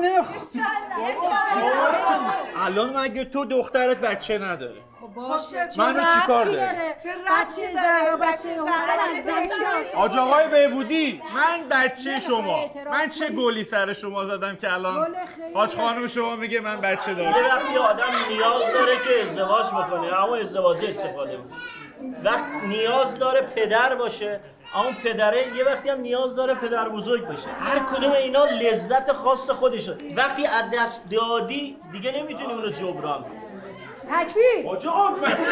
نمیخوام. الان مگه تو دخترت بچه نداره؟ باشه منو چیکار داره؟ چه ربطی داره؟ بچه حسین آج آقای بهبودی، من بچه شما، من چه گلی سر شما زدم که الان حاج خانم شما میگه من بچه دارم؟ یه وقتی آدم نیاز داره که ازدواج بکنه، اما ازدواج استفاده میکنه. وقت نیاز داره پدر باشه، اما پدره یه وقتی هم نیاز داره پدر بزرگ باشه. هر کدوم اینا لذت خاص خودشه. وقتی از دست دادی دیگه نمیتونی اونو جبران کنی. تکبیر. آج آقا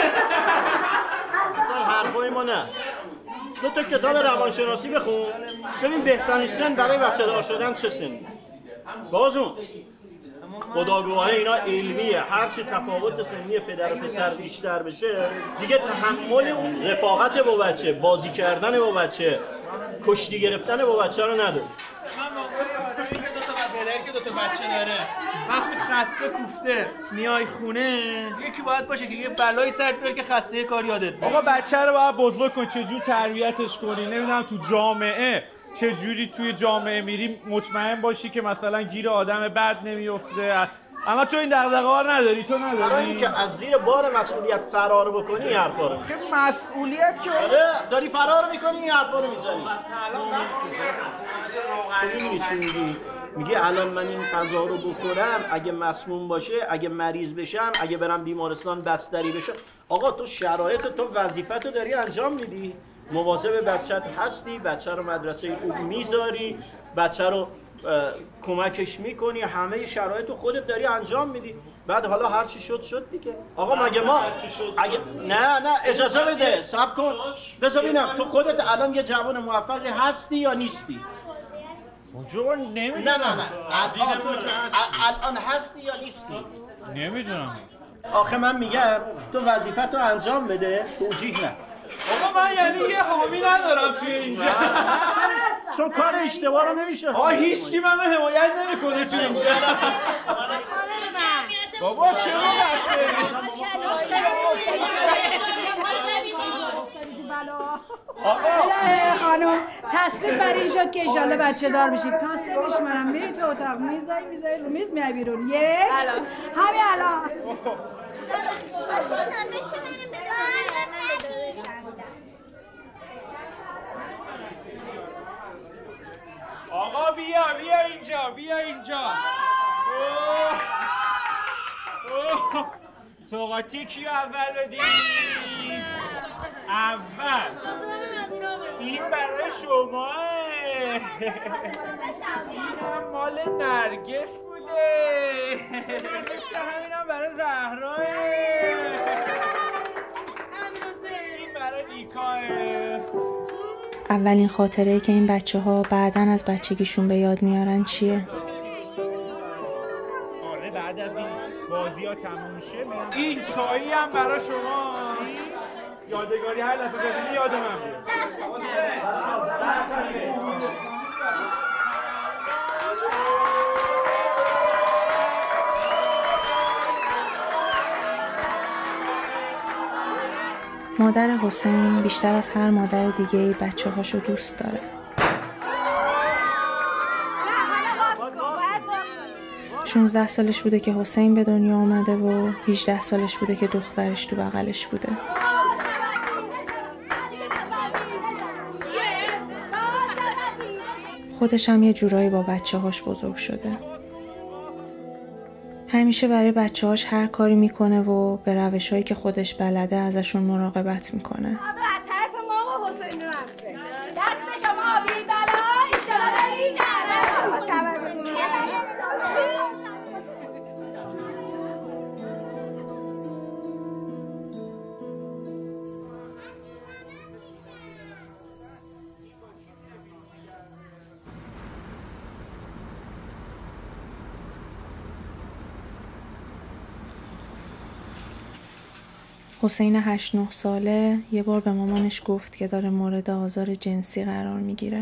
اصلا حرفای ما نه. 2 تا کتاب روانشناسی بخون ببین بهترین سن برای بچه دار شدن چه سنی. بازون خداگاهی اینا علمیه. هرچی تفاوت سنی پدر و پسر بیشتر بشه دیگه تحمل اون رفاقت با بچه، بازی کردن با بچه، کشتی گرفتن با بچه رو نداره. پدری که 2 تا بچه داره وقتی خسته کوفته میای خونه یکی باید باشه که یه بلایی سرت بیاره که خسته کار یادت بیاد. آقا بچه رو باید بزرگ کن، چجور تربیتش کنی، نمیدونم تو جامعه چجوری توی جامعه میری مطمئن باشی که مثلا گیر آدم بد نمیفته. اما تو این دغدغه‌ها رو نداری؟ تو نداری؟ برای اینکه از زیر بار مسئولیت فرار بکنی این حرفا رو خب مسئولیت که داری فرار میکنی این حرفا رو میزنی. تو میدونی چی میگی؟ میگه الان من این غذا رو بخورم اگه مسموم باشه، اگه مریض بشم، اگه برم بیمارستان بستری بشم. آقا تو شرایط، تو وظیفت رو داری انجام میدی، مواظب بچت هستی، بچه رو مدرسه خوب میذاری، بچه رو کمکش میکنی، همه شرایط رو خودت داری انجام میدی. بعد حالا هر چی شد دیگه. آقا مگه ما اگه نه اجازه بده، صبر کن بذار ببینم تو خودت الان یه جوان موفقی هستی یا نیستی؟ اونجا نمیدونم. نه الان هستی یا نیستی؟ نمیدونم. آخه من میگم تو وظیفت رو انجام بده، توجیه نه. آقا من یعنی یه حامی ندارم توی اینجا. چون کار اشتباه رو نمیشه. آقا هیچکی منو حمایت نمیکنه توی اینجا. بابا چرا آقا خانم تصویر برای این شد که انشالله بچه دار بشید. تا سنش منم میری تو اتاق میزایی رو میز میای بیرون. همین الان آقا بیا اینجا. سوغاتی کیو اول بدیم؟ اول این برای شماه. اینم مال نرگس بوده. همینم برای زهراه. این برای نیکاه. اولین خاطره‌ای که این بچه‌ها بعداً از بچگیشون به یاد میارن چیه؟ آره بعد از این بازی‌ها تموم شه این چایی هم برای شما. یادگاری هر دفعه ببینی یاد من بیاد. مادر حسین بیشتر از هر مادر دیگه‌ای بچه‌هاشو دوست داره. 16 سالش بوده که حسین به دنیا اومده و 18 سالش بوده که دخترش تو بغلش بوده. خودش هم یه جورایی با بچه‌هاش بزرگ شده. همیشه برای بچه‌هاش هر کاری میکنه و به روش‌هایی که خودش بلده ازشون مراقبت میکنه. از طرف ما حسین رفته. دست شما بی بلا اشاره این حسین 8-9 ساله یه بار به مامانش گفت که داره مورد آزار جنسی قرار میگیره.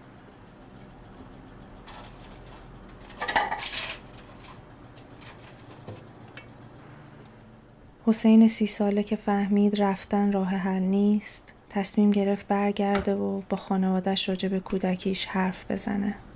حسین 30 ساله که فهمید رفتن راه حل نیست، تصمیم گرفت برگرده و با خانواده‌اش راجع به کودکیش حرف بزنه.